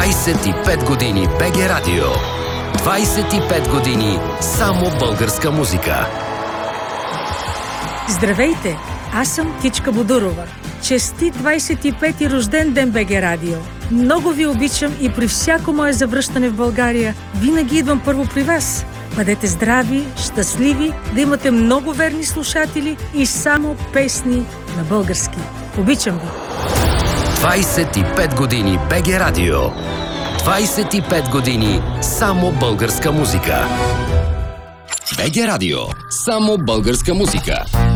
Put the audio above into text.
25 години БГ Радио. 25 години само българска музика. Здравейте! Аз съм Кичка Бодурова. Честит 25-ти рожден ден, БГ Радио! Много ви обичам и при всяко мое завръщане в България винаги идвам първо при вас. Бъдете здрави, щастливи, да имате много верни слушатели и само песни на български. Обичам ви! 25 години БГ Радио. 25 години само българска музика. БГ Радио. Само българска музика.